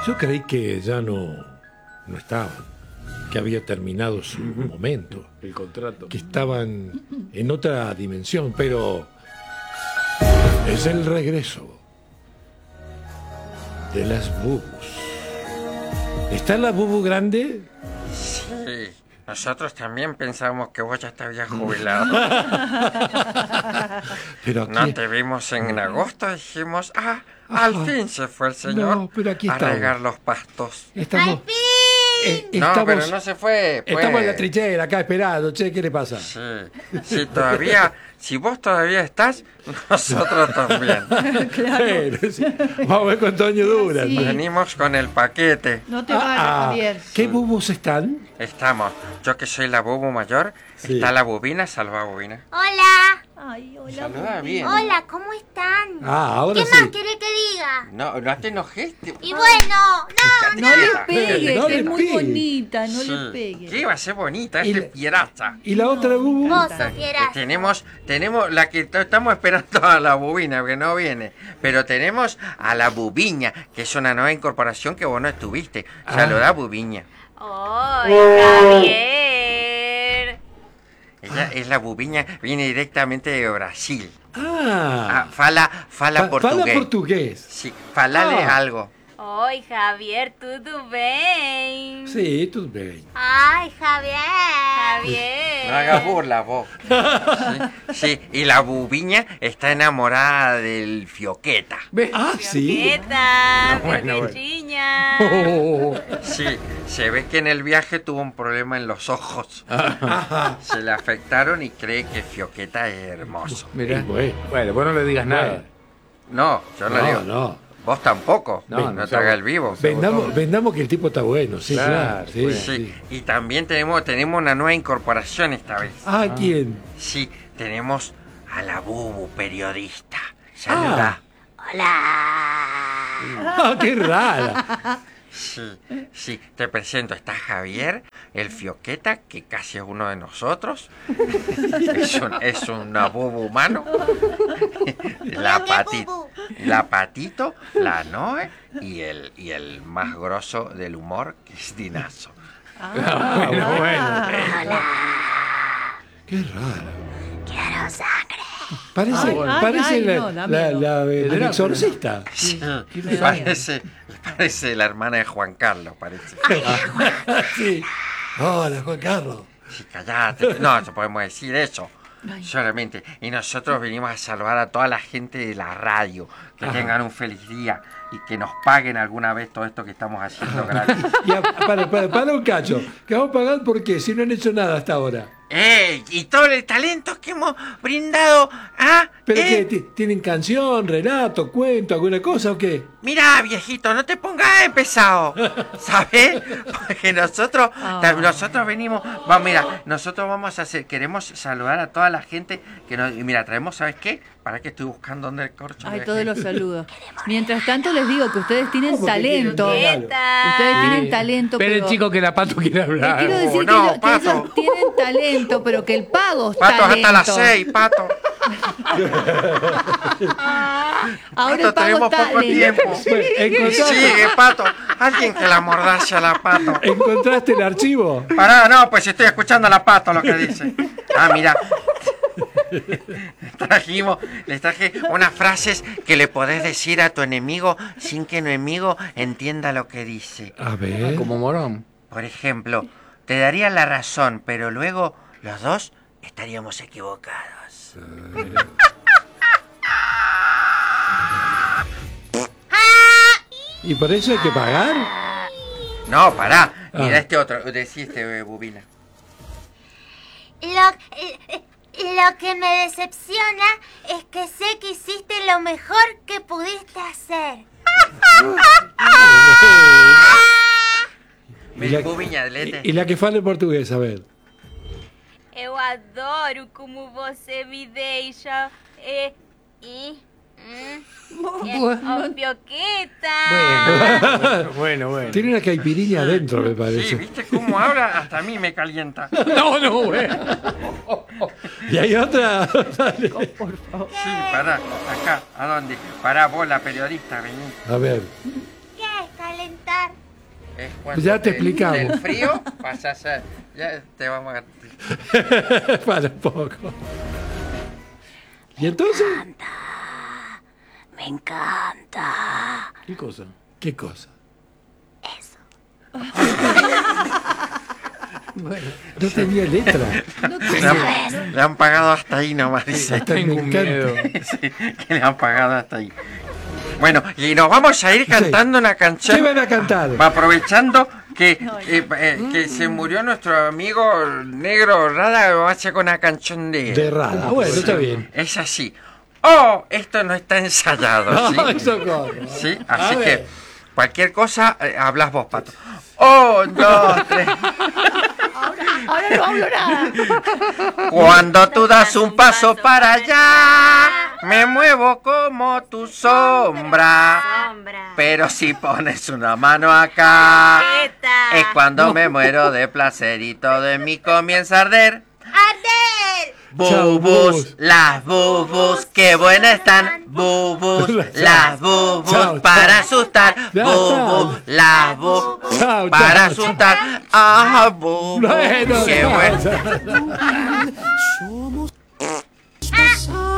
Yo creí que ya no estaban, que había terminado su momento, El contrato. que estaban en otra dimensión, pero es el regreso de las bubus. ¿Está la bubu grande? Sí, nosotros también pensábamos que vos ya te habías jubilado. Pero aquí, No te vimos en agosto, dijimos, al fin se fue el señor No, pero aquí a estamos. regar los pastos. estamos, No, estamos, pero no se fue. Pues. estamos en la trinchera acá esperando. Che, ¿qué le pasa? Sí, si vos todavía estás, nosotros también. Pero, sí, vamos a ver cuántos años duran. Sí. Venimos con el paquete. No te vayas, Javier. ¿Qué bubus están? Estamos, yo que soy la bubu mayor, Sí. está la bubina, salva bubina. Hola, Ay, hola. Saluda Bubi. bien. hola, ¿cómo están? Ahora ¿Qué sí. más querés que diga? No te enojes. Y bueno, No le pegues, No que le es muy pegues. bonita, no Sí. le pegues. ¿Qué va a ser bonita? Y Es de la- pieraza. ¿Y la otra bubu? vos sos fierazo. Tenemos la que estamos esperando a la bubina, que no viene. Pero tenemos a la bubiña, que es una nueva incorporación que vos no estuviste. Saludá, bubiña. ¡Ay, Javier! Ella es la bubiña, viene directamente de Brasil. Ah, Fala portugués. fala portugués. Sí, falale Ah. algo. Oi, Javier, tudo bem? Sí, tú ves. Ay, Javier. No hagas burla, vos. Sí, y la bubiña está enamorada del Fioqueta. Ah, sí. ¿Qué tal, Bueno, bueno. Pechiña? Oh, Sí, se ve que en el viaje tuvo un problema en los ojos. ajá. Se le afectaron y cree que Fioqueta es hermoso. Mirá. Y bueno. Bueno, vos no le digas nada. No, yo no, digo. No. Vos tampoco. No, No, no te hagas el vivo. Vendamos que el tipo está bueno, sí, Claro, claro. Sí, pues. Sí, sí. y también tenemos una nueva incorporación esta vez. Ah, ¿quién? Sí, tenemos a la bubu periodista. Saluda. Ah, qué rara. Sí, te presento. Está Javier, el Fioqueta, que casi es uno de nosotros. Es una bubu humano. La Patito, la Noe y el más grosso del humor, que es Dinazo. Ah, bueno. Qué rara. Quiero sangre. Parece, Ay, parece ay, la, no, da la, miedo. la del Drácula. exorcista. Sí, Me da parece la hermana de Juan Carlos, parece. Sí. Hola, Juan Carlos. Sí, callate. No podemos decir eso. Solamente. Y nosotros venimos a salvar a toda la gente de la radio. Que tengan un feliz día y que nos paguen alguna vez todo esto que estamos haciendo gratis. Ya, para un cacho. ¿Que vamos a pagar por qué? Si no han hecho nada hasta ahora. Y todo el talento que hemos brindado. ¿Pero qué? ¿Tienen canción, relato, cuento, alguna cosa o qué? Mirá, viejito, no te pongas pesado, ¿sabes? Porque nosotros venimos, nosotros vamos a hacer, queremos saludar a toda la gente que nos, y mira, traemos, ¿sabes qué? ¿Para qué estoy buscando dónde el corcho? Ay, dejé? todos los saludos. Mientras tanto les digo que ustedes tienen ¿Cómo que talento. tienen ¿Qué tal? Ustedes tienen talento, Esperen, pero... chicos, que la Pato quiere Les hablar. quiero decir que, No, que Pato. ellos tienen talento, pero que el pago es Patos talento. hasta las 6, Pato. Ahora Pato, el pago tenemos es poco talento. tiempo. Sigue, Pato. Alguien que la mordaza a la Pato. ¿Encontraste el archivo? Pará, no, pues estoy escuchando a la Pato lo que dice. Mira. Les traje unas frases que le podés decir a tu enemigo sin que el enemigo entienda lo que dice. A ver. Como morón. Por ejemplo, te daría la razón, pero luego los dos estaríamos equivocados. ¿Y por eso hay que pagar? No, pará. Mira Ah. este otro. Decí este, Bubina. Lo que me decepciona es que sé que hiciste lo mejor que pudiste hacer. Y la, Bubinha, lete. y la que fala en portugués, a ver. Eu adoro como você me deixa. Pioqueta. Bueno. Tiene una caipirinha adentro, me Sí, parece. ¿viste cómo habla? Hasta a mí me calienta. No, bueno. Y hay otra. Dale. Sí, pará. Acá, ¿a dónde? Pará, vos, la periodista, vení. A ver. ¿Qué es calentar? es cuando Ya te explicamos. del frío pasas a... Ya te vamos a... Para un poco. ¿Y entonces? Me encanta. ¿Qué cosa? ¿Qué cosa? Eso. Bueno, No tenía letra. Le han pagado hasta ahí nomás, dice. tengo me un encanta. miedo. Sí, que le han pagado hasta ahí. Bueno, y nos vamos a ir cantando una canción. ¿Qué van a cantar? Aprovechando que se murió nuestro amigo negro Rada, vamos a hacer con una canción de él. De Rada. Bueno, está bien. Es así. Oh, esto no está ensayado, ¿sí? No, eso corre. ¿Sí? A Así ver. que cualquier cosa hablas vos, Pato. Oh, 2, 3. Ahora no hablo nada. Cuando tú das un paso para allá, me muevo como tu sombra. Sombra. Pero si pones una mano acá, Quieta. es cuando me muero de placer y todo en mí comienza a arder. ¡Arder! Chau, Bubus, bubus. las bubus, qué buenas están. Bubus, las bubus, Chau, para chau. asustar. Ya Bubus, está. las bubus, Chau, para chau, asustar. Ah, bubus, Bueno, qué chau, buenas. chau.